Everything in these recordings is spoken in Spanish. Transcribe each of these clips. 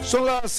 Son las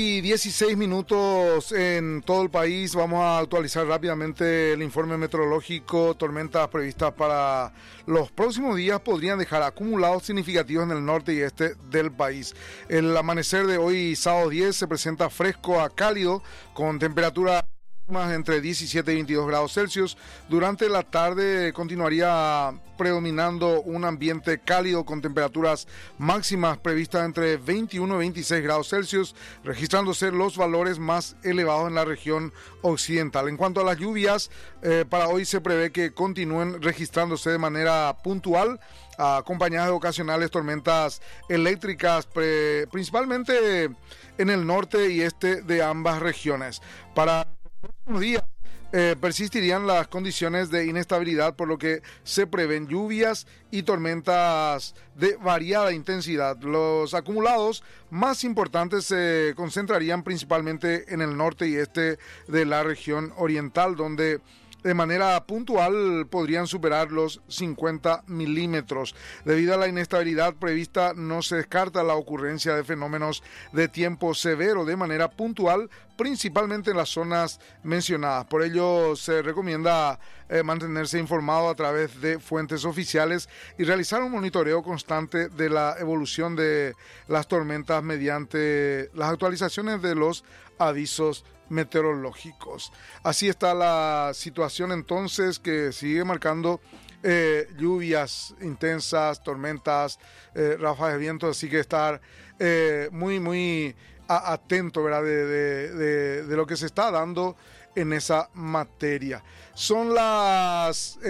6:16 en todo el país. Vamos a actualizar rápidamente el informe meteorológico. Tormentas previstas para los próximos días podrían dejar acumulados significativos en el norte y este del país. El amanecer de hoy, sábado 10, se presenta fresco a cálido, con temperatura entre 17 y 22 grados Celsius. Durante la tarde continuaría predominando un ambiente cálido con temperaturas máximas previstas entre 21 y 26 grados Celsius, registrándose los valores más elevados en la región occidental. En cuanto a las lluvias, para hoy se prevé que continúen registrándose de manera puntual, acompañadas de ocasionales tormentas eléctricas, principalmente en el norte y este de ambas regiones. Para próximos días persistirían las condiciones de inestabilidad, por lo que se prevén lluvias y tormentas de variada intensidad. Los acumulados más importantes se concentrarían principalmente en el norte y este de la región oriental, donde de manera puntual podrían superar los 50 milímetros. Debido a la inestabilidad prevista, no se descarta la ocurrencia de fenómenos de tiempo severo de manera puntual, principalmente en las zonas mencionadas. Por ello, se recomienda mantenerse informado a través de fuentes oficiales y realizar un monitoreo constante de la evolución de las tormentas mediante las actualizaciones de los avisos meteorológicos. Así está la situación entonces, que sigue marcando lluvias intensas, tormentas, ráfagas de viento, así que estar muy atento, ¿verdad? De lo que se está dando en esa materia. Son las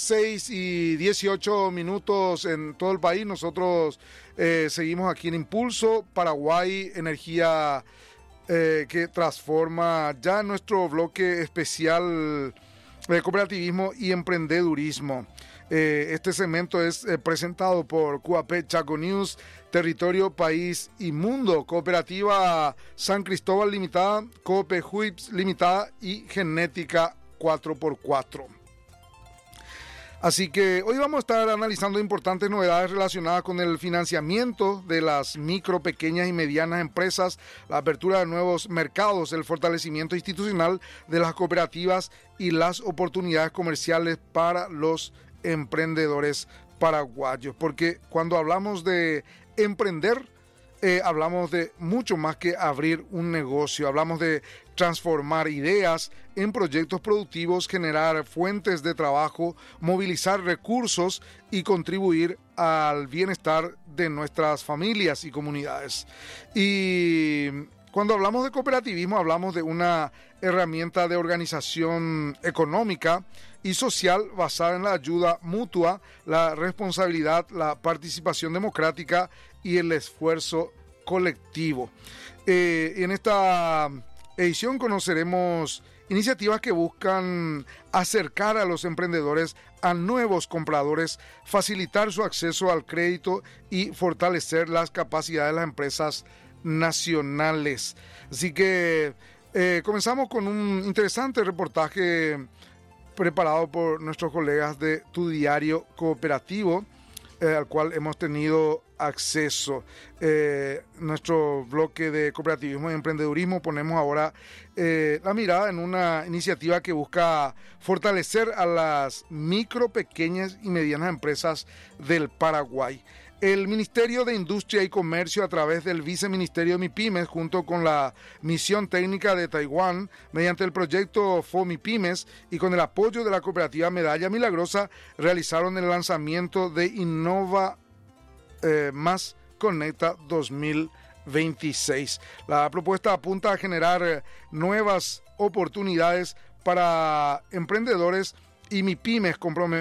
6:18 en todo el país. Nosotros seguimos aquí en Impulso Paraguay, energía que transforma, ya nuestro bloque especial de cooperativismo y emprendedurismo. Este segmento es presentado por QAP Chaco News, Territorio, País y Mundo, Cooperativa San Cristóbal Limitada, Coop Huips Limitada y Genética 4x4. Así que hoy vamos a estar analizando importantes novedades relacionadas con el financiamiento de las micro, pequeñas y medianas empresas, la apertura de nuevos mercados, el fortalecimiento institucional de las cooperativas y las oportunidades comerciales para los emprendedores paraguayos. Porque cuando hablamos de emprender, hablamos de mucho más que abrir un negocio. Hablamos de transformar ideas en proyectos productivos, generar fuentes de trabajo, movilizar recursos y contribuir al bienestar de nuestras familias y comunidades. Y cuando hablamos de cooperativismo, hablamos de una herramienta de organización económica y social basada en la ayuda mutua, la responsabilidad, la participación democrática y el esfuerzo colectivo. En esta edición conoceremos iniciativas que buscan acercar a los emprendedores a nuevos compradores, facilitar su acceso al crédito y fortalecer las capacidades de las empresas nacionales. Así que comenzamos con un interesante reportaje preparado por nuestros colegas de Tu Diario Cooperativo, al cual hemos tenido acceso. Nuestro bloque de cooperativismo y emprendedurismo ponemos ahora la mirada en una iniciativa que busca fortalecer a las micro, pequeñas y medianas empresas del Paraguay. El Ministerio de Industria y Comercio, a través del Viceministerio de MIPYMES, junto con la Misión Técnica de Taiwán, mediante el proyecto FOMIPYMES y con el apoyo de la cooperativa Medalla Milagrosa, realizaron el lanzamiento de Innova Más Conecta 2026. La propuesta apunta a generar nuevas oportunidades para emprendedores y MIPYMES,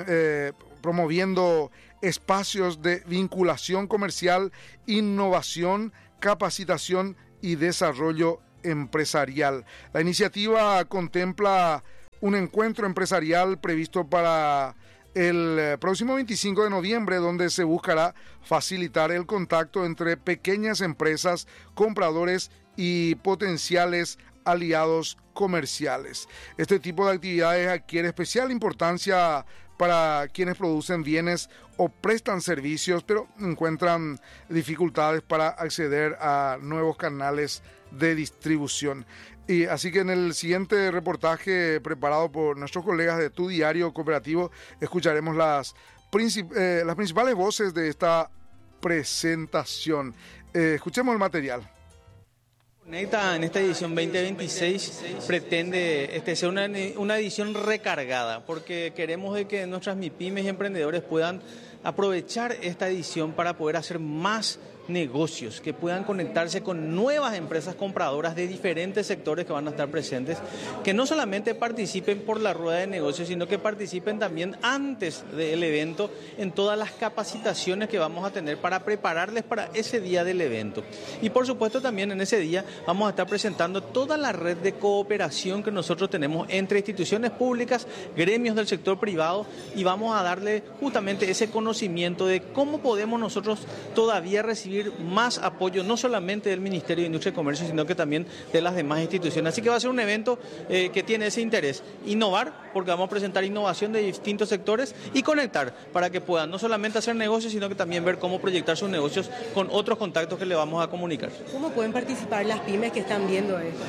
promoviendo espacios de vinculación comercial, innovación, capacitación y desarrollo empresarial. La iniciativa contempla un encuentro empresarial previsto para el próximo 25 de noviembre, donde se buscará facilitar el contacto entre pequeñas empresas, compradores y potenciales aliados comerciales. Este tipo de actividades adquiere especial importancia para quienes producen bienes o prestan servicios, pero encuentran dificultades para acceder a nuevos canales de distribución. Y así que en el siguiente reportaje preparado por nuestros colegas de Tu Diario Cooperativo, escucharemos las principales voces de esta presentación. Escuchemos el material. Conecta en esta edición 2026 pretende ser una edición recargada, porque queremos de que nuestras MIPYMES y emprendedores puedan aprovechar esta edición para poder hacer más negocios, que puedan conectarse con nuevas empresas compradoras de diferentes sectores que van a estar presentes, que no solamente participen por la rueda de negocios, sino que participen también antes del evento en todas las capacitaciones que vamos a tener para prepararles para ese día del evento. Y por supuesto también en ese día vamos a estar presentando toda la red de cooperación que nosotros tenemos entre instituciones públicas, gremios del sector privado, y vamos a darle justamente ese conocimiento de cómo podemos nosotros todavía recibir más apoyo, no solamente del Ministerio de Industria y Comercio, sino que también de las demás instituciones. Así que va a ser un evento que tiene ese interés. Innovar, porque vamos a presentar innovación de distintos sectores, y conectar para que puedan no solamente hacer negocios, sino que también ver cómo proyectar sus negocios con otros contactos que le vamos a comunicar. ¿Cómo pueden participar las pymes que están viendo esto?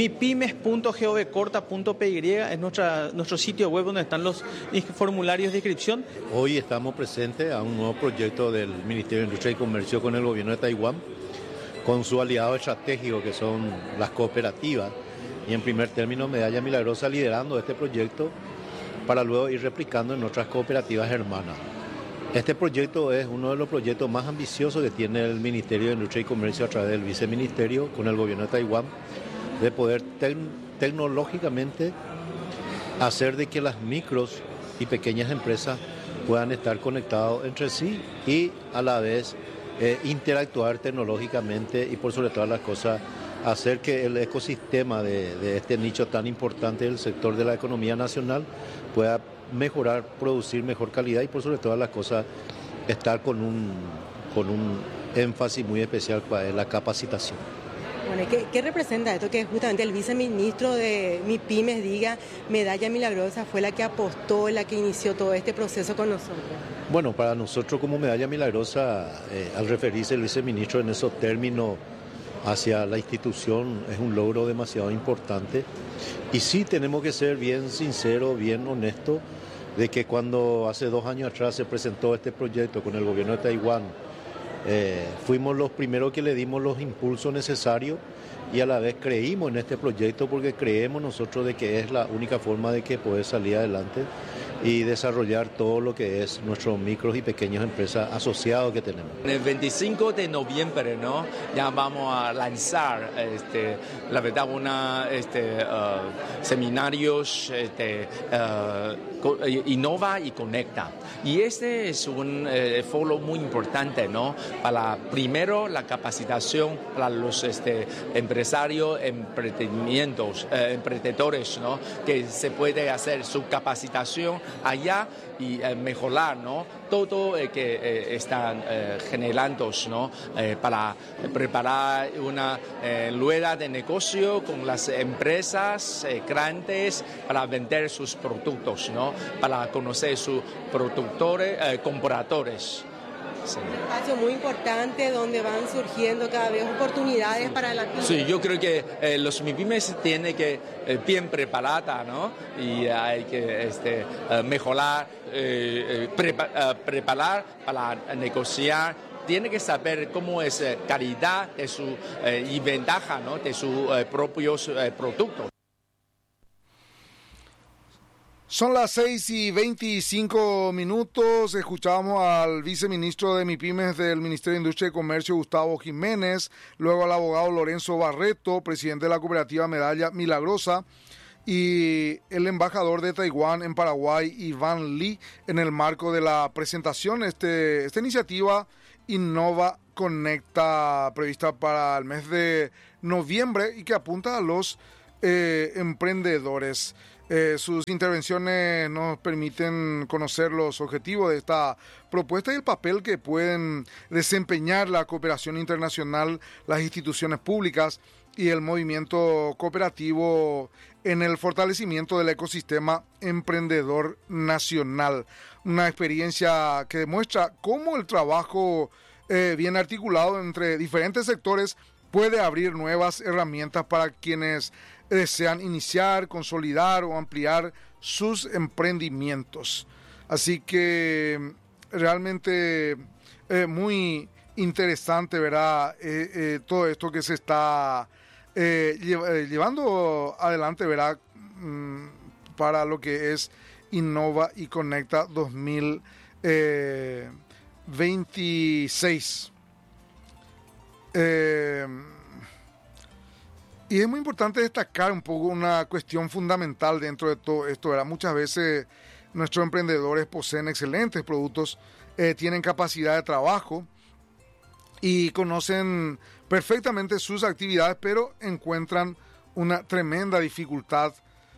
mipymes.govcorta.py es nuestro sitio web donde están los formularios de inscripción. Hoy estamos presentes a un nuevo proyecto del Ministerio de Industria y Comercio con el gobierno de Taiwán, con su aliado estratégico que son las cooperativas, y en primer término Medalla Milagrosa liderando este proyecto para luego ir replicando en otras cooperativas hermanas. Este proyecto es uno de los proyectos más ambiciosos que tiene el Ministerio de Industria y Comercio a través del Viceministerio con el gobierno de Taiwán, de poder tecnológicamente hacer de que las micros y pequeñas empresas puedan estar conectados entre sí y a la vez interactuar tecnológicamente, y por sobre todas las cosas hacer que el ecosistema de este nicho tan importante del sector de la economía nacional pueda mejorar, producir mejor calidad, y por sobre todas las cosas estar con un énfasis muy especial para la capacitación. Bueno, ¿qué representa esto? Que justamente el viceministro de MIPYMES diga Medalla Milagrosa fue la que apostó, la que inició todo este proceso con nosotros. Bueno, para nosotros como Medalla Milagrosa, al referirse el viceministro en esos términos hacia la institución, es un logro demasiado importante. Y sí tenemos que ser bien sinceros, bien honestos, de que cuando hace 2 años atrás se presentó este proyecto con el gobierno de Taiwán, fuimos los primeros que le dimos los impulsos necesarios, y a la vez creímos en este proyecto porque creemos nosotros de que es la única forma de que poder salir adelante y desarrollar todo lo que es nuestros micros y pequeñas empresas asociados que tenemos. El 25 de noviembre, ¿no? Ya vamos a lanzar, la verdad, seminarios, Innova y Conecta. Y este es un foro muy importante, ¿no? Para primero la capacitación para los empresarios, emprendedores, ¿no? Que se puede hacer su capacitación allá y mejorar, ¿no? Todo que están generando, ¿no? Para preparar una rueda de negocio con las empresas grandes para vender sus productos, ¿no? Para conocer sus productores, compradores. Sí. Un espacio muy importante donde van surgiendo cada vez oportunidades para la pyme. Sí, yo creo que los MIPYMES tienen que bien preparada, ¿no? Y hay que mejorar, preparar para negociar. Tiene que saber cómo es calidad de su y ventaja, ¿no? De sus propios productos. Son las 6:25. Escuchamos al viceministro de MIPYMES del Ministerio de Industria y Comercio, Gustavo Jiménez, luego al abogado Lorenzo Barreto, presidente de la cooperativa Medalla Milagrosa, y el embajador de Taiwán en Paraguay, Iván Lee, en el marco de la presentación. Esta iniciativa Innova Conecta, prevista para el mes de noviembre y que apunta a los emprendedores. Sus intervenciones nos permiten conocer los objetivos de esta propuesta y el papel que pueden desempeñar la cooperación internacional, las instituciones públicas y el movimiento cooperativo en el fortalecimiento del ecosistema emprendedor nacional. Una experiencia que demuestra cómo el trabajo bien articulado entre diferentes sectores puede abrir nuevas herramientas para quienes desean iniciar, consolidar o ampliar sus emprendimientos. Así que realmente muy interesante, ¿verdad? Todo esto que se está llevando adelante, ¿verdad? Para lo que es Innova y Conecta 2026. Y es muy importante destacar un poco una cuestión fundamental dentro de todo esto, ¿verdad? Muchas veces nuestros emprendedores poseen excelentes productos, tienen capacidad de trabajo y conocen perfectamente sus actividades, pero encuentran una tremenda dificultad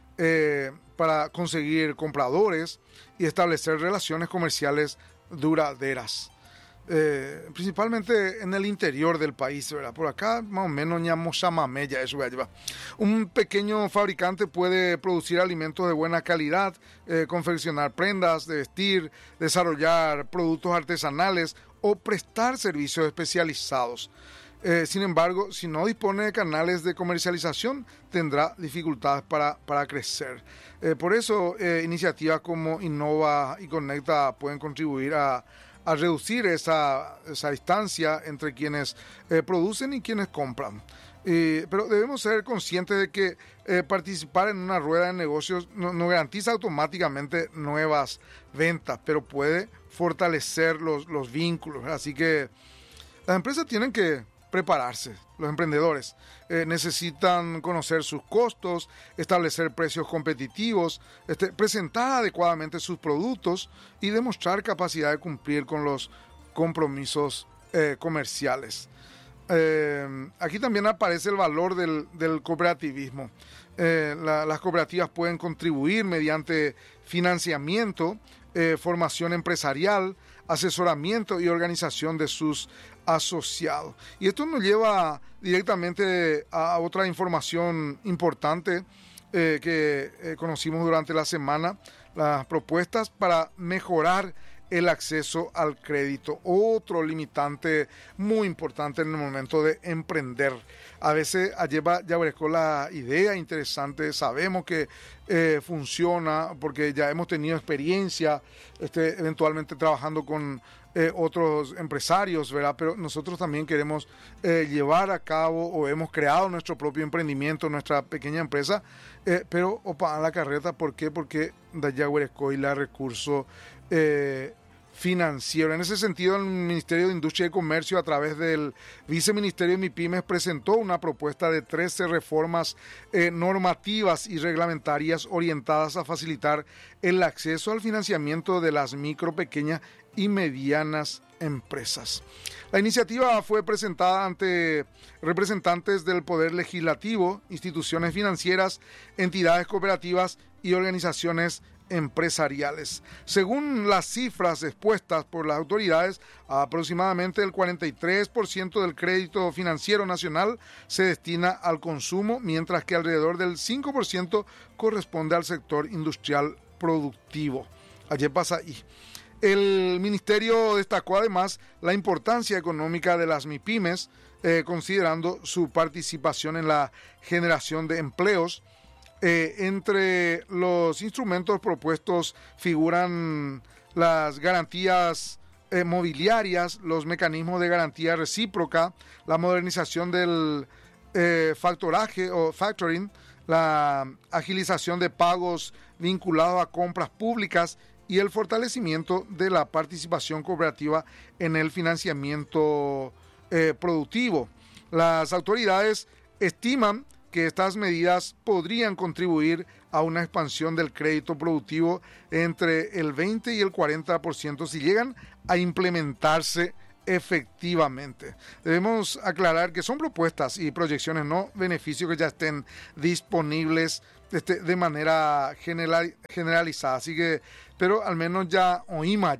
para conseguir compradores y establecer relaciones comerciales duraderas. Principalmente en el interior del país, ¿verdad? Por acá más o menos ñamoshamamella, eso voy a llevar. Un pequeño fabricante puede producir alimentos de buena calidad, confeccionar prendas de vestir, desarrollar productos artesanales o prestar servicios especializados. Sin embargo, si no dispone de canales de comercialización, tendrá dificultades para crecer. Por eso, iniciativas como Innova y Conecta pueden contribuir a reducir esa distancia entre quienes producen y quienes compran. Pero debemos ser conscientes de que participar en una rueda de negocios no garantiza automáticamente nuevas ventas, pero puede fortalecer los vínculos. Así que las empresas tienen que prepararse, los emprendedores necesitan conocer sus costos, establecer precios competitivos, presentar adecuadamente sus productos y demostrar capacidad de cumplir con los compromisos comerciales. Aquí también aparece el valor del cooperativismo. Las cooperativas pueden contribuir mediante financiamiento, formación empresarial, asesoramiento y organización de sus asociados. Y esto nos lleva directamente a otra información importante que conocimos durante la semana, las propuestas para mejorar el acceso al crédito, otro limitante muy importante en el momento de emprender. A veces lleva la idea interesante, sabemos que funciona porque ya hemos tenido experiencia eventualmente trabajando con otros empresarios, ¿verdad? Pero nosotros también queremos llevar a cabo o hemos creado nuestro propio emprendimiento, nuestra pequeña empresa, pero a la carreta, ¿por qué? Porque Dayaguerescoy la recurso financiero. En ese sentido, el Ministerio de Industria y Comercio, a través del Viceministerio de MIPYMES, presentó una propuesta de 13 reformas normativas y reglamentarias orientadas a facilitar el acceso al financiamiento de las micro, pequeñas y medianas empresas. La iniciativa fue presentada ante representantes del Poder Legislativo, instituciones financieras, entidades cooperativas y organizaciones empresariales. Según las cifras expuestas por las autoridades, aproximadamente el 43% del crédito financiero nacional se destina al consumo, mientras que alrededor del 5% corresponde al sector industrial productivo. Allí pasa ahí. El ministerio destacó además la importancia económica de las MIPYMES, considerando su participación en la generación de empleos. Entre los instrumentos propuestos figuran las garantías mobiliarias, los mecanismos de garantía recíproca, la modernización del factoraje o factoring, la agilización de pagos vinculados a compras públicas y el fortalecimiento de la participación cooperativa en el financiamiento productivo. Las autoridades estiman que estas medidas podrían contribuir a una expansión del crédito productivo entre el 20 y el 40% si llegan a implementarse efectivamente. Debemos aclarar que son propuestas y proyecciones, no beneficios que ya estén disponibles de manera generalizada. Así que, pero al menos ya oímos,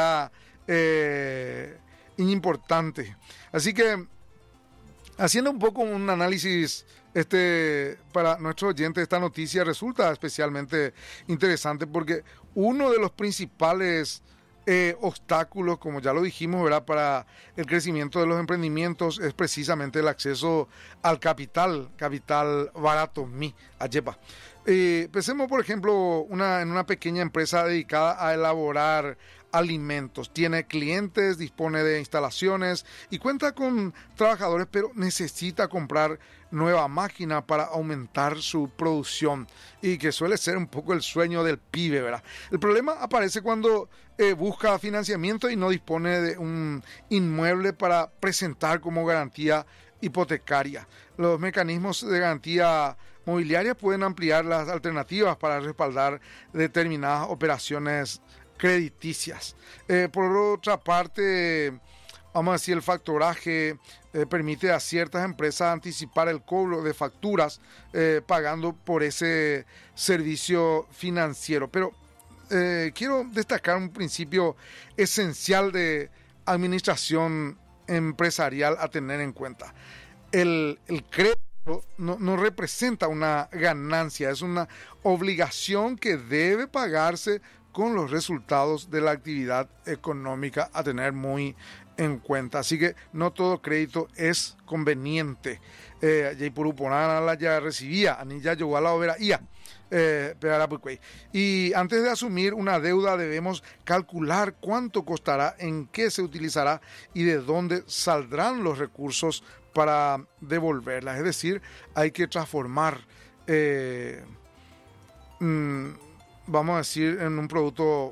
importante. Así que, haciendo un poco un análisis para nuestros oyentes, esta noticia resulta especialmente interesante porque uno de los principales obstáculos, como ya lo dijimos, ¿verdad?, para el crecimiento de los emprendimientos es precisamente el acceso al capital barato, ayepa. Pensemos, por ejemplo, en una pequeña empresa dedicada a elaborar alimentos. Tiene clientes, dispone de instalaciones y cuenta con trabajadores, pero necesita comprar nueva máquina para aumentar su producción, y que suele ser un poco el sueño del pibe, ¿verdad? El problema aparece cuando busca financiamiento y no dispone de un inmueble para presentar como garantía hipotecaria. Los mecanismos de garantía mobiliaria pueden ampliar las alternativas para respaldar determinadas operaciones crediticias. Por otra parte, vamos a decir, el factoraje permite a ciertas empresas anticipar el cobro de facturas pagando por ese servicio financiero. Pero quiero destacar un principio esencial de administración empresarial a tener en cuenta. El crédito no representa una ganancia, es una obligación que debe pagarse con los resultados de la actividad económica a tener muy en cuenta. Así que no todo crédito es conveniente. Ya recibía, ya llegó a la obra y antes de asumir una deuda debemos calcular cuánto costará, en qué se utilizará y de dónde saldrán los recursos para devolverla. Es decir, hay que transformar vamos a decir, en un producto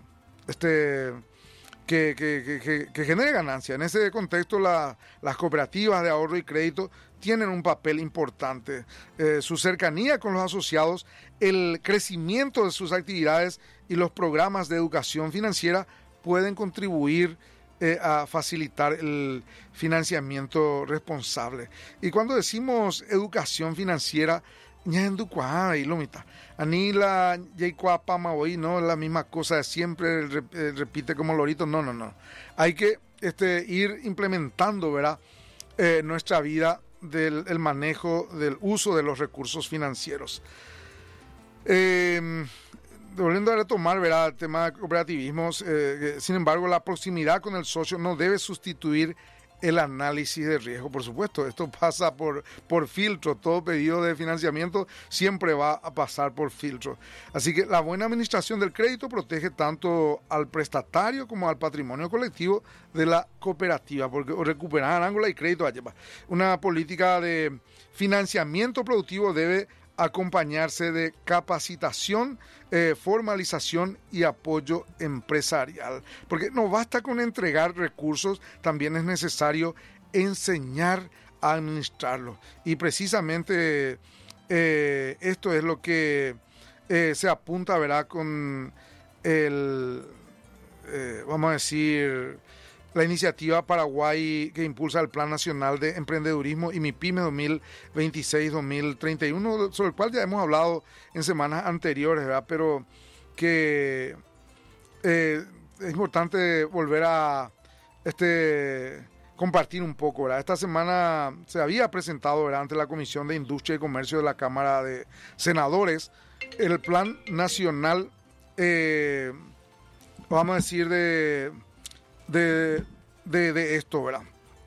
que genere ganancia. En ese contexto, las cooperativas de ahorro y crédito tienen un papel importante. Su cercanía con los asociados, el crecimiento de sus actividades y los programas de educación financiera pueden contribuir a facilitar el financiamiento responsable. Y cuando decimos educación financiera, no es la misma cosa de siempre, repite como lorito, no. Hay que ir implementando, ¿verdad?, nuestra vida del manejo, del uso de los recursos financieros. Volviendo a retomar, ¿verdad?, el tema de cooperativismos, sin embargo, la proximidad con el socio no debe sustituir el análisis de riesgo. Por supuesto, esto pasa por filtro. Todo pedido de financiamiento siempre va a pasar por filtro. Así que la buena administración del crédito protege tanto al prestatario como al patrimonio colectivo de la cooperativa, porque recuperar ángulo y crédito. Una política de financiamiento productivo debe acompañarse de capacitación, formalización y apoyo empresarial. Porque no basta con entregar recursos, también es necesario enseñar a administrarlos. Y precisamente esto es lo que se apunta, ¿verdad?, con vamos a decir, la iniciativa Paraguay que impulsa el Plan Nacional de Emprendedurismo y MIPYME 2026-2031, sobre el cual ya hemos hablado en semanas anteriores, ¿verdad? Pero que es importante volver a compartir un poco, ¿verdad? Esta semana se había presentado, ¿verdad?, ante la Comisión de Industria y Comercio de la Cámara de Senadores el Plan Nacional, vamos a decir, de esto, ¿verdad?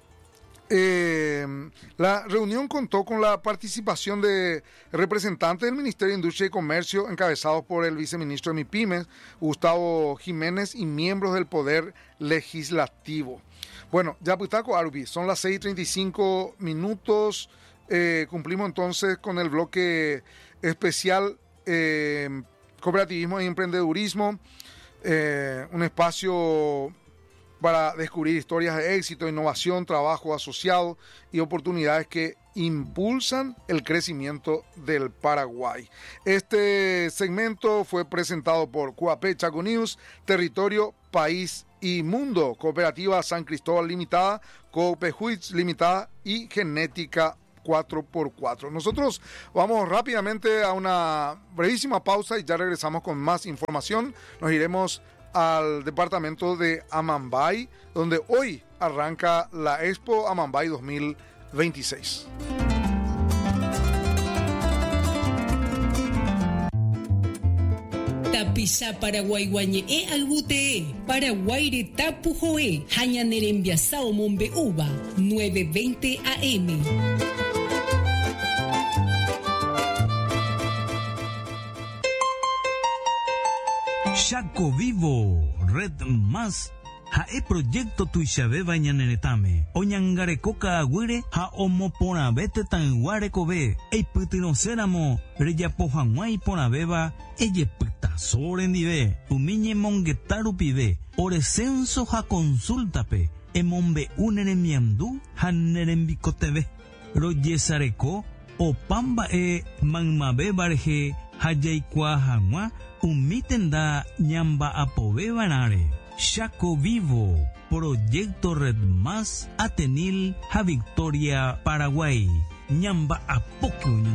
La reunión contó con la participación de representantes del Ministerio de Industria y Comercio, encabezados por el viceministro de MIPYMES, Gustavo Jiménez, y miembros del Poder Legislativo. Bueno, ya Putaco Arubi, son las 6:35. Cumplimos entonces con el bloque especial Cooperativismo y Emprendedurismo, un espacio para descubrir historias de éxito, innovación, trabajo asociado y oportunidades que impulsan el crecimiento del Paraguay. Este segmento fue presentado por QAP Chaco News, Territorio, País y Mundo, Cooperativa San Cristóbal Limitada, Coopejuits Limitada y Genética 4x4. Nosotros vamos rápidamente a una brevísima pausa y ya regresamos con más información. Nos iremos al departamento de Amambay, donde hoy arranca la Expo Amambay 2026. Tapisa Paraguay guañe albute Paraguay tapu joe hañanere enviasao mombe uva 9:20 AM. Chaco Vivo, Red Más, Jae proyecto tuixave bañaneretame, Oñangarecoca agüire, ha omoponabete tan guarecobe, Eiputiroceramo, Reyapojanguay ponabeba, Eyepita sorendive, Umiñe monguetarupive, Orecenso ja consultape, Emombe uneremiandú, Hanerembicoteve, Royesareco, Opamba manmabe barje, Hayaikuajangua, Umitenda ñamba apobe banare. Chaco Vivo, Proyecto Red Más, Atenil, Ja Victoria, Paraguay. Ñamba apoque